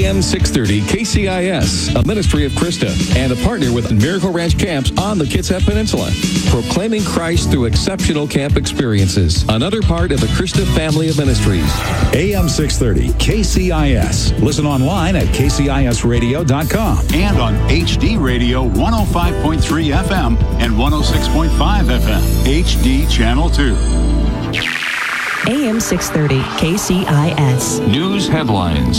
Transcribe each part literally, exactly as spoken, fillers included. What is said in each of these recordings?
A M six thirty K C I S, a ministry of Krista, and a partner with Miracle Ranch Camps on the Kitsap Peninsula. Proclaiming Christ through exceptional camp experiences. Another part of the Krista family of ministries. A M six thirty K C I S. Listen online at K C I S radio dot com. And on H D Radio one oh five point three F M and one oh six point five F M. H D Channel two. A M six thirty K C I S. News headlines.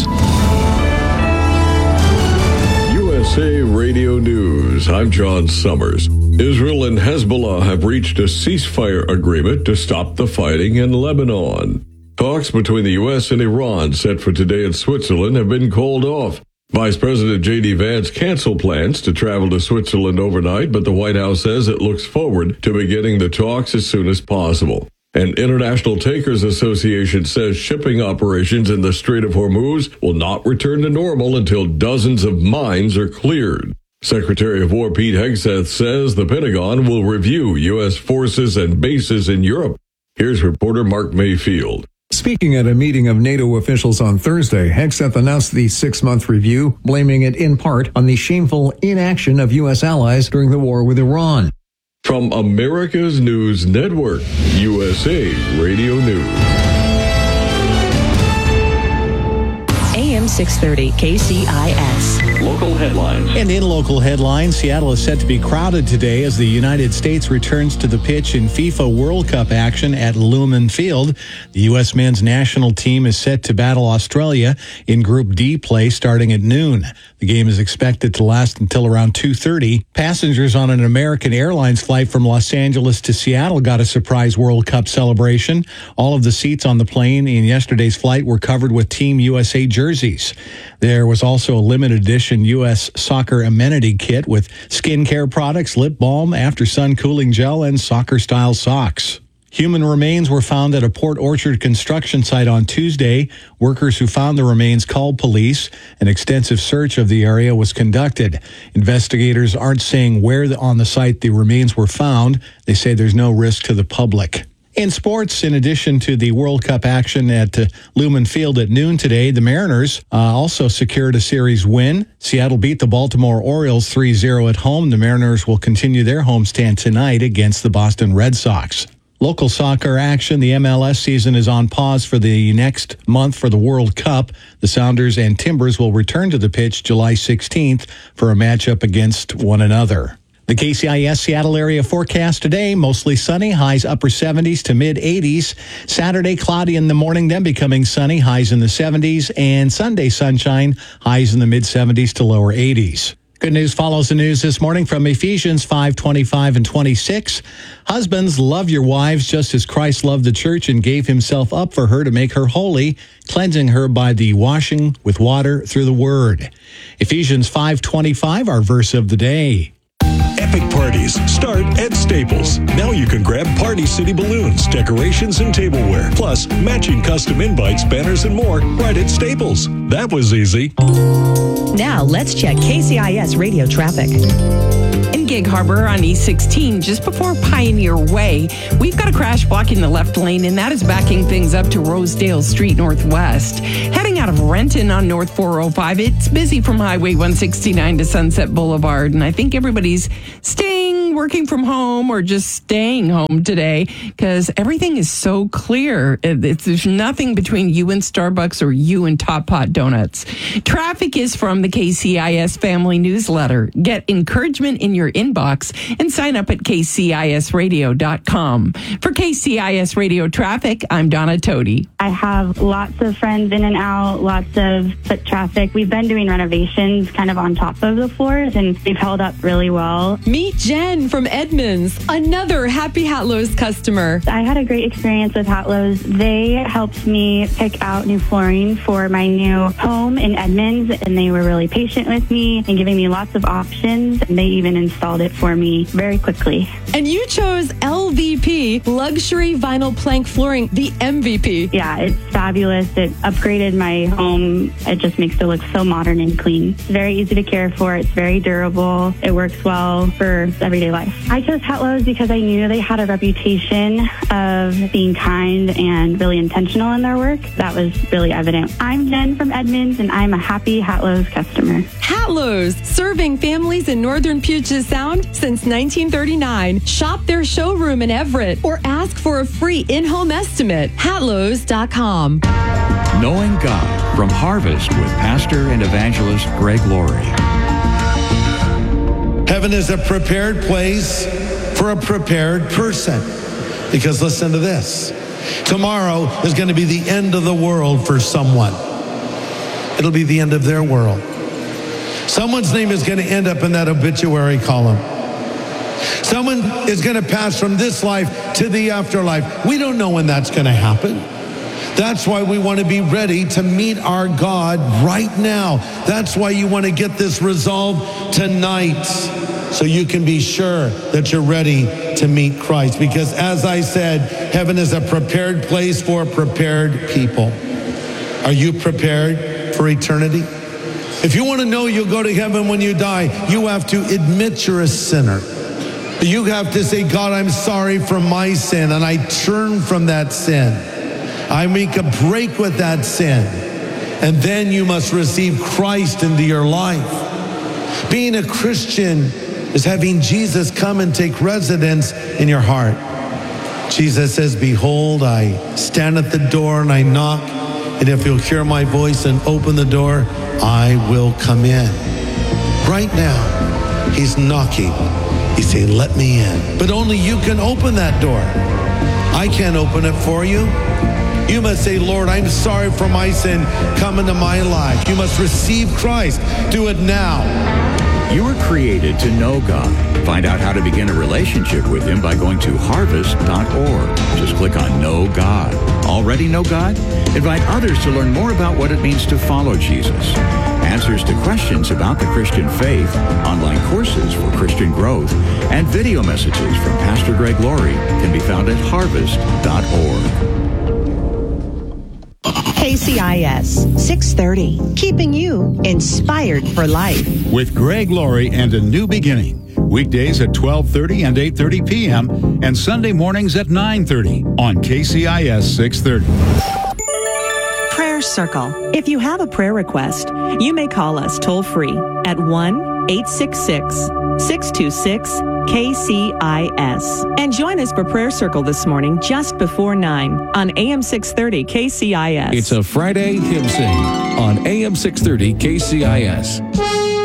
U S A Radio News. I'm John Summers. Israel and Hezbollah have reached a ceasefire agreement to stop the fighting in Lebanon. Talks between the U S and Iran set for today in Switzerland have been called off. Vice President J D Vance canceled plans to travel to Switzerland overnight, but the White House says it looks forward to beginning the talks as soon as possible. An International Tankers Association says shipping operations in the Strait of Hormuz will not return to normal until dozens of mines are cleared. Secretary of War Pete Hegseth says the Pentagon will review U S forces and bases in Europe. Here's reporter Mark Mayfield. Speaking at a meeting of NATO officials on Thursday, Hegseth announced the six-month review, blaming it in part on the shameful inaction of U S allies during the war with Iran. From America's News Network, U S A Radio News. A M six thirty K C I S. Local headlines. And in local headlines, Seattle is set to be crowded today as the United States returns to the pitch in FIFA World Cup action at Lumen Field. The U S men's national team is set to battle Australia in Group D play starting at noon. The game is expected to last until around two thirty. Passengers on an American Airlines flight from Los Angeles to Seattle got a surprise World Cup celebration. All of the seats on the plane in yesterday's flight were covered with Team U S A jerseys. There was also a limited edition U S soccer amenity kit with skincare products, lip balm, after-sun cooling gel, and soccer-style socks. Human remains were found at a Port Orchard construction site on Tuesday. Workers who found the remains called police. An extensive search of the area was conducted. Investigators aren't saying where on the site the remains were found. They say there's no risk to the public. In sports, in addition to the World Cup action at uh, Lumen Field at noon today, the Mariners uh, also secured a series win. Seattle beat the Baltimore Orioles three zero at home. The Mariners will continue their homestand tonight against the Boston Red Sox. Local soccer action. The M L S season is on pause for the next month for the World Cup. The Sounders and Timbers will return to the pitch July sixteenth for a matchup against one another. The K C I S Seattle area forecast today, mostly sunny, highs upper seventies to mid eighties. Saturday, cloudy in the morning, then becoming sunny, highs in the seventies. And Sunday, sunshine, highs in the mid seventies to lower eighties. Good news follows the news this morning from Ephesians five twenty-five and twenty-six. Husbands, love your wives just as Christ loved the church and gave himself up for her to make her holy, cleansing her by the washing with water through the word. Ephesians five twenty-five, our verse of the day. Epic parties start at Staples. Now you can grab Party City balloons, decorations, and tableware, plus matching custom invites, banners, and more right at Staples. That was easy. Now let's check K C I S radio traffic. In Gig Harbor on E sixteen, just before Pioneer Way, we've got a crash blocking the left lane, and that is backing things up to Rosedale Street Northwest. Heading out of Renton on North four oh five, it's busy from Highway one sixty-nine to Sunset Boulevard, and I think everybody's staying, working from home, or just staying home today because everything is so clear. It's, there's nothing between you and Starbucks or you and Top Pot Donuts. Traffic is from the K C I S Family Newsletter. Get encouragement in your inbox and sign up at K C I S radio dot com. For K C I S Radio Traffic, I'm Donna Tody. I have lots of friends in and out, lots of foot traffic. We've been doing renovations kind of on top of the floors, and they've held up really well. Meet Jen from Edmonds, another Happy Hatlows customer. I had a great experience with Hatlows. They helped me pick out new flooring for my new home in Edmonds, and they were really patient with me and giving me lots of options. And they even installed it for me very quickly. And you chose L V P, Luxury Vinyl Plank Flooring, the M V P. Yeah, it's fabulous. It upgraded my home. It just makes it look so modern and clean. It's very easy to care for. It's very durable. It works well for everyday life. life. I chose Hatlo's because I knew they had a reputation of being kind and really intentional in their work. That was really evident. I'm Jen from Edmonds, and I'm a happy Hatlo's customer. Hatlo's, serving families in northern Puget Sound since nineteen thirty-nine. Shop their showroom in Everett or ask for a free in-home estimate. Hatlo's dot com. Knowing God from Harvest with pastor and evangelist Greg Laurie. Heaven is a prepared place for a prepared person. Because listen to this. Tomorrow is going to be the end of the world for someone. It'll be the end of their world. Someone's name is going to end up in that obituary column. Someone is going to pass from this life to the afterlife. We don't know when that's going to happen. That's why we want to be ready to meet our God right now. That's why you want to get this resolved tonight, so you can be sure that you're ready to meet Christ. Because as I said, heaven is a prepared place for prepared people. Are you prepared for eternity? If you want to know you'll go to heaven when you die, you have to admit you're a sinner. You have to say, God, I'm sorry for my sin, and I turn from that sin. I make a break with that sin. And then you must receive Christ into your life. Being a Christian is having Jesus come and take residence in your heart. Jesus says, behold, I stand at the door and I knock. And if you'll hear my voice and open the door, I will come in. Right now, he's knocking. He's saying, let me in. But only you can open that door. I can't open it for you. You must say, Lord, I'm sorry for my sin. Come into my life. You must receive Christ. Do it now. You were created to know God. Find out how to begin a relationship with Him by going to harvest dot org. Just click on Know God. Already know God? Invite others to learn more about what it means to follow Jesus. Answers to questions about the Christian faith, online courses for Christian growth, and video messages from Pastor Greg Laurie can be found at harvest dot org. K C I S six thirty, keeping you inspired for life. With Greg Laurie and A New Beginning. Weekdays at twelve thirty and eight thirty p.m. and Sunday mornings at nine thirty on K C I S six thirty. Prayer Circle. If you have a prayer request, you may call us toll free at one eight six six, six two six, K C I S. And join us for Prayer Circle this morning just before nine on A M six thirty K C I S. It's a Friday hymn sing on A M six thirty K C I S.